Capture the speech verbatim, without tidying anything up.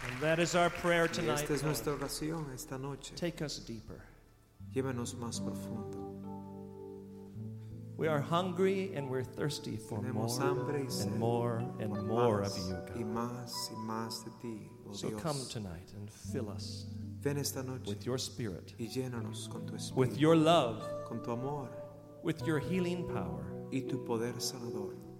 And that is our prayer Y tonight. esta es Lord. nuestra oración esta noche. Take us deeper. Llévanos más profundo. We are hungry and we're thirsty for Tenemos more hambre y sed and more and por more of más you, y God. más y más de ti, oh So Dios. come tonight and fill us Ven esta noche with your spirit, y llénanos con tu with espíritu, your love, con tu amor with your healing power. y tu poder sanador.